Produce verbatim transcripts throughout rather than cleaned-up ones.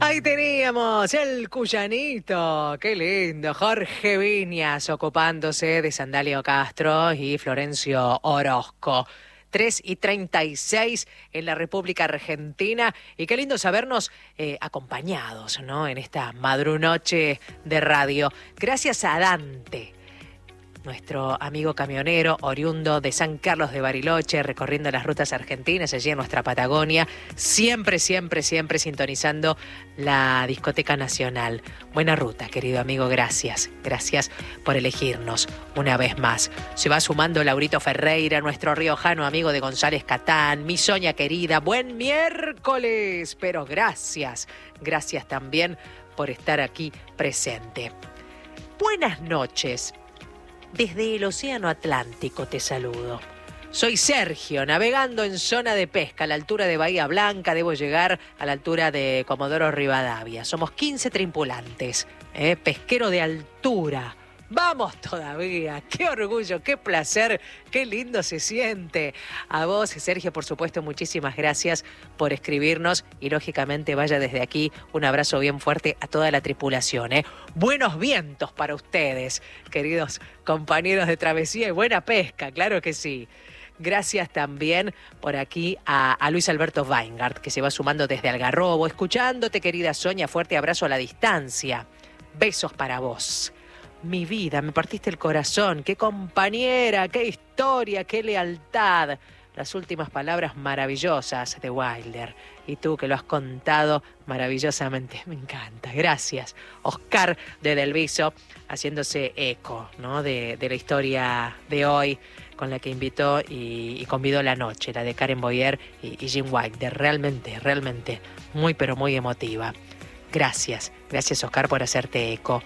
Ahí teníamos el cuyanito, qué lindo, Jorge Viñas ocupándose de Sandalio Castro y Florencio Orozco. tres y treinta y seis en la República Argentina, y qué lindo sabernos eh, acompañados, ¿no?, en esta madrunoche de radio. Gracias a Dante, nuestro amigo camionero oriundo de San Carlos de Bariloche, recorriendo las rutas argentinas allí en nuestra Patagonia, siempre, siempre, siempre sintonizando la Discoteca Nacional. Buena ruta, querido amigo, gracias. Gracias por elegirnos una vez más. Se va sumando Laurito Ferreira, nuestro riojano amigo de González Catán, mi Soña querida, buen miércoles, pero gracias, gracias también por estar aquí presente. Buenas noches. Desde el Océano Atlántico te saludo. Soy Sergio, navegando en zona de pesca a la altura de Bahía Blanca. Debo llegar a la altura de Comodoro Rivadavia. Somos quince tripulantes, ¿eh? Pesquero de altura. ¡Vamos todavía! ¡Qué orgullo, qué placer, qué lindo se siente! A vos, Sergio, por supuesto, muchísimas gracias por escribirnos y, lógicamente, vaya desde aquí un abrazo bien fuerte a toda la tripulación, ¿eh? Buenos vientos para ustedes, queridos compañeros de travesía, y buena pesca, claro que sí. Gracias también por aquí a, a Luis Alberto Weingart, que se va sumando desde Algarrobo, escuchándote, querida Soña, fuerte abrazo a la distancia. Besos para vos. Mi vida, me partiste el corazón, qué compañera, qué historia, qué lealtad. Las últimas palabras maravillosas de Wilder. Y tú que lo has contado maravillosamente, me encanta, gracias. Oscar de Delviso, haciéndose eco, ¿no?, de, de la historia de hoy, con la que invitó y, y convidó la noche, la de Karen Boyer y, y Jim Wilder. Realmente, realmente, muy pero muy emotiva. Gracias, gracias Oscar por hacerte eco.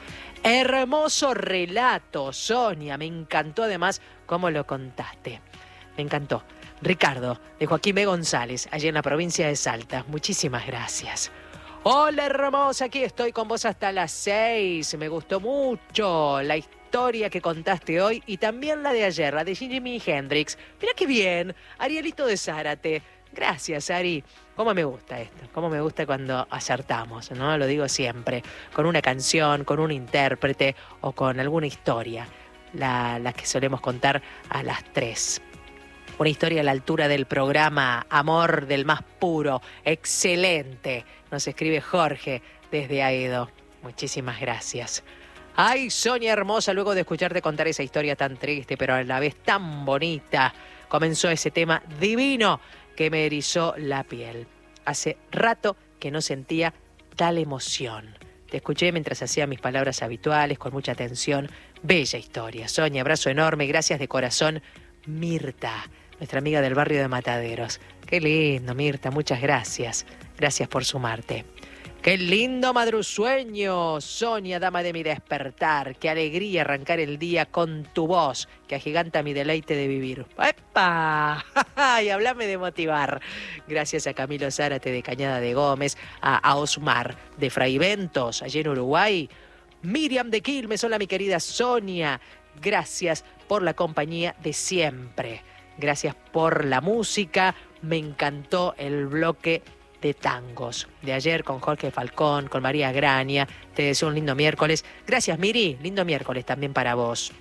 Hermoso relato, Sonia, me encantó además cómo lo contaste, me encantó. Ricardo, de Joaquín B. González, allí en la provincia de Salta, muchísimas gracias. Hola hermosa, aquí estoy con vos hasta las seis, me gustó mucho la historia que contaste hoy y también la de ayer, la de Jimi Hendrix. Mirá qué bien, Arielito de Zárate. Gracias, Ari. Cómo me gusta esto, cómo me gusta cuando acertamos, ¿no? Lo digo siempre, con una canción, con un intérprete o con alguna historia, la, la que solemos contar a las tres. Una historia a la altura del programa Amor del Más Puro, excelente. Nos escribe Jorge desde Aedo. Muchísimas gracias. Ay, Sonia hermosa, luego de escucharte contar esa historia tan triste, pero a la vez tan bonita, comenzó ese tema divino que me erizó la piel. Hace rato que no sentía tal emoción. Te escuché mientras hacía mis palabras habituales, con mucha atención. Bella historia, Sonia, abrazo enorme, gracias de corazón. Mirta, nuestra amiga del barrio de Mataderos. Qué lindo, Mirta, muchas gracias. Gracias por sumarte. Qué lindo madrusueño, Sonia, dama de mi despertar. Qué alegría arrancar el día con tu voz, que agiganta mi deleite de vivir. ¡Epa! Y hablame de motivar. Gracias a Camilo Zárate de Cañada de Gómez, a, a Osmar de Fraiventos, allí en Uruguay. Miriam de Quilmes, hola mi querida Sonia. Gracias por la compañía de siempre. Gracias por la música. Me encantó el bloque de tangos de ayer con Jorge Falcón, con María Graña. Te deseo un lindo miércoles. Gracias, Miri. Lindo miércoles también para vos.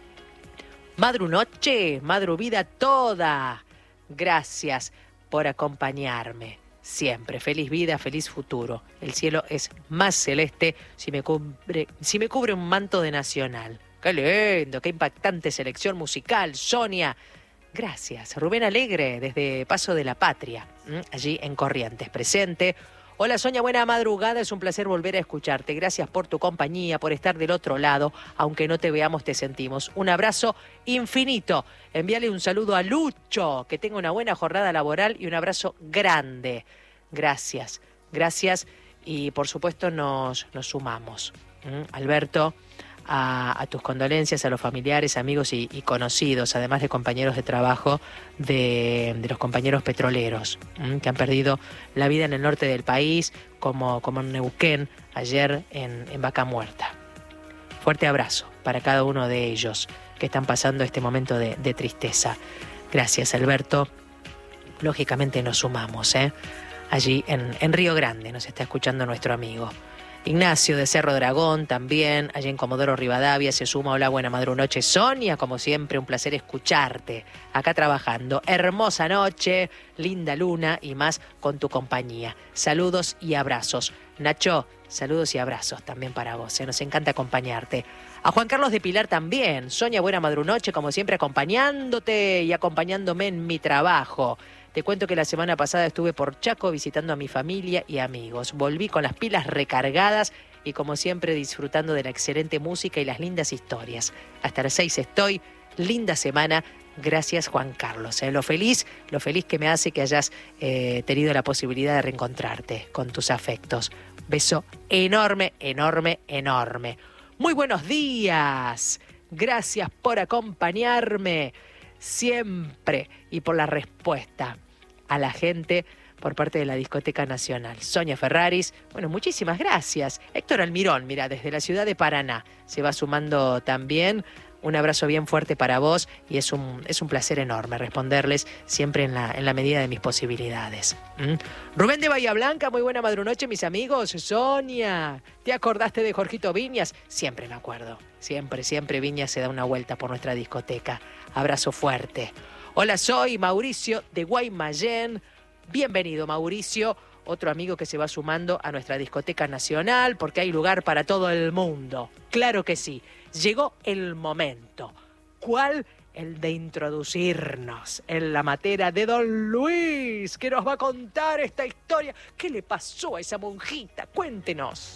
Madru noche, madru vida toda. Gracias por acompañarme siempre. Feliz vida, feliz futuro. El cielo es más celeste si me cubre, si me cubre un manto de Nacional. Qué lindo, qué impactante selección musical, Sonia. Gracias. Rubén Alegre, desde Paso de la Patria, allí en Corrientes, presente. Hola Sonia, buena madrugada, es un placer volver a escucharte. Gracias por tu compañía, por estar del otro lado, aunque no te veamos, te sentimos. Un abrazo infinito. Envíale un saludo a Lucho, que tenga una buena jornada laboral y un abrazo grande. Gracias, gracias y por supuesto nos, nos sumamos. ¿Mm? Alberto, A, a tus condolencias a los familiares, amigos y, y conocidos, además de compañeros de trabajo de, de los compañeros petroleros, ¿m? que han perdido la vida en el norte del país, como, como en Neuquén, ayer en, en Vaca Muerta. Fuerte abrazo para cada uno de ellos que están pasando este momento de, de tristeza. Gracias, Alberto. Lógicamente nos sumamos, ¿eh? allí en, en Río Grande, nos está escuchando nuestro amigo. Ignacio de Cerro Dragón también, allí en Comodoro Rivadavia, se suma. Hola, buena madrunoche. Sonia, como siempre, un placer escucharte acá trabajando. Hermosa noche, linda luna y más con tu compañía. Saludos y abrazos. Nacho, saludos y abrazos también para vos, ¿eh? Nos encanta acompañarte. A Juan Carlos de Pilar también. Sonia, buena madrunoche, como siempre, acompañándote y acompañándome en mi trabajo. Te cuento que la semana pasada estuve por Chaco visitando a mi familia y amigos. Volví con las pilas recargadas y como siempre disfrutando de la excelente música y las lindas historias. Hasta las seis estoy. Linda semana. Gracias, Juan Carlos. ¿eh? Lo feliz, lo feliz que me hace que hayas eh, tenido la posibilidad de reencontrarte con tus afectos. Beso enorme, enorme, enorme. Muy buenos días. Gracias por acompañarme siempre y por la respuesta a la gente por parte de la Discoteca Nacional. Sonia Ferraris, bueno, muchísimas gracias. Héctor Almirón, mira, desde la ciudad de Paraná, se va sumando también. Un abrazo bien fuerte para vos y es un, es un placer enorme responderles siempre en la, en la medida de mis posibilidades. ¿Mm? Rubén de Bahía Blanca, muy buena madrunoche, mis amigos. Sonia, ¿te acordaste de Jorgito Viñas? Siempre me acuerdo, siempre, siempre Viñas se da una vuelta por nuestra discoteca. Abrazo fuerte. Hola, soy Mauricio de Guaymallén. Bienvenido, Mauricio. Otro amigo que se va sumando a nuestra discoteca nacional porque hay lugar para todo el mundo. Claro que sí. Llegó el momento. ¿Cuál? El de introducirnos en la materia de Don Luis, que nos va a contar esta historia. ¿Qué le pasó a esa monjita? Cuéntenos.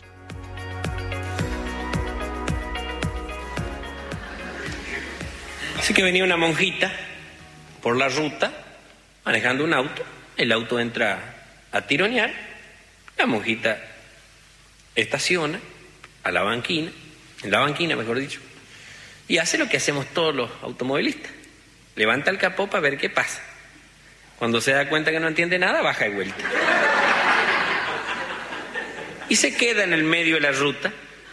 Así que venía una monjita por la ruta, manejando un auto. El auto entra a tironear. La monjita estaciona a la banquina, en la banquina mejor dicho, y hace lo que hacemos todos los automovilistas. Levanta el capó para ver qué pasa. Cuando se da cuenta que no entiende nada, baja de vuelta. Y se queda en el medio de la ruta.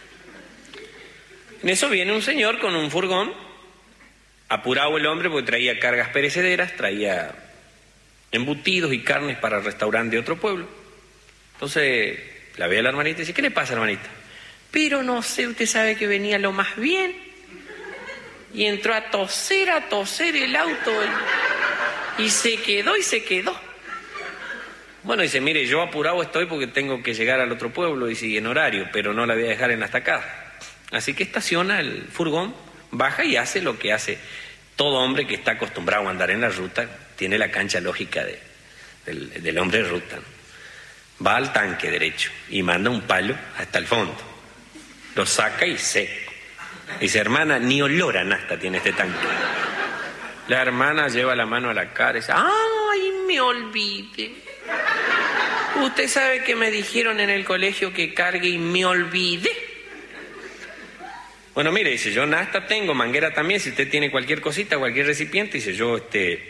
En eso viene un señor con un furgón. Apurado el hombre porque traía cargas perecederas, traía embutidos y carnes para el restaurante de otro pueblo. Entonces la ve a la hermanita y dice: ¿qué le pasa, hermanita? Pero no sé, usted sabe que venía lo más bien y entró a toser, a toser el auto y, y se quedó y se quedó. Bueno, dice: mire, yo apurado estoy porque tengo que llegar al otro pueblo y sigue en horario, pero no la voy a dejar en la estacada. Así que estaciona el furgón, baja y hace lo que hace todo hombre que está acostumbrado a andar en la ruta, tiene la cancha lógica de, del, del hombre de ruta, ¿no? Va al tanque derecho y manda un palo hasta el fondo, lo saca y seco. Dice: hermana, ni olor a nafta tiene este tanque. La hermana lleva la mano a la cara y dice: ¡ay, me olvidé! Usted sabe que me dijeron en el colegio que cargue y me olvidé. Bueno, mire, dice: yo nafta tengo, manguera también, si usted tiene cualquier cosita, cualquier recipiente, dice: yo este,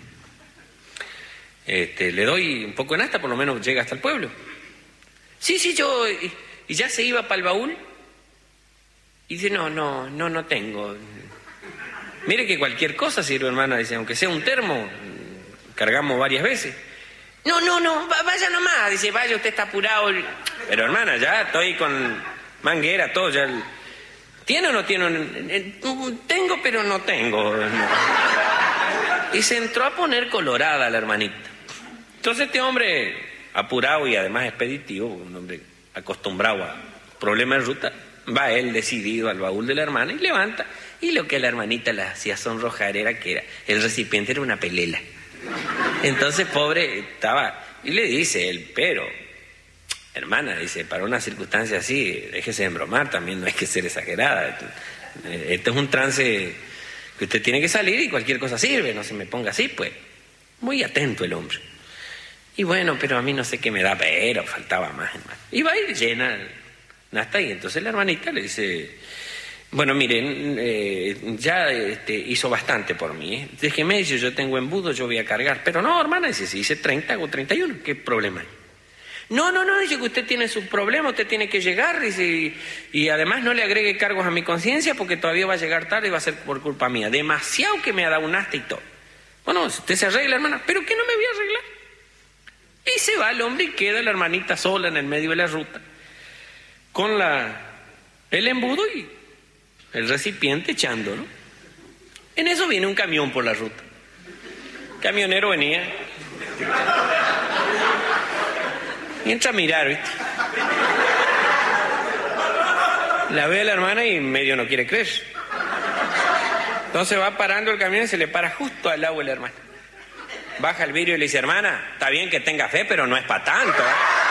este le doy un poco de nafta, por lo menos llega hasta el pueblo. Sí, sí, yo... Y, y ya se iba para el baúl. Y dice: no, no, no, no tengo. Mire que cualquier cosa sirve, hermana, dice, aunque sea un termo, cargamos varias veces. No, no, no, vaya nomás, dice: vaya, usted está apurado. Pero hermana, ya estoy con manguera, todo, ya... ¿Tiene o no tiene? Tengo, pero no tengo. Y se entró a poner colorada la hermanita. Entonces este hombre, apurado y además expeditivo, un hombre acostumbrado a problemas de ruta, va él decidido al baúl de la hermana y levanta. Y lo que a la hermanita la hacía sonrojar era que era, el recipiente era una pelela. Entonces, pobre, estaba... Y le dice él: pero... hermana, dice, para una circunstancia así, déjese de embromar, también no hay que ser exagerada. Esto es un trance que usted tiene que salir y cualquier cosa sirve, no se me ponga así, pues. Muy atento el hombre. Y bueno, pero a mí no sé qué me da, pero faltaba más, hermano. Y va y llena nafta y entonces la hermanita le dice: bueno, miren, eh, ya este, hizo bastante por mí, ¿eh? Déjeme, dice, yo tengo embudo, yo voy a cargar. Pero no, hermana, dice, si hice treinta o treinta y uno, ¿qué problema hay? No, no, no, dice que usted tiene sus problemas, usted tiene que llegar, dice, y, y además no le agregue cargos a mi conciencia porque todavía va a llegar tarde y va a ser por culpa mía. Demasiado que me ha dado un hasta y todo. Bueno, usted se arregla, hermana. ¿Pero qué no me voy a arreglar? Y se va el hombre y queda la hermanita sola en el medio de la ruta, con la, el embudo y el recipiente echando, ¿no? En eso viene un camión por la ruta. El camionero venía y entra a mirar, ¿viste? La ve a la hermana y medio no quiere creer. Entonces va parando el camión y se le para justo al lado de la hermana. Baja el vidrio y le dice, hermana, está bien que tenga fe, pero no es para tanto, ¿eh?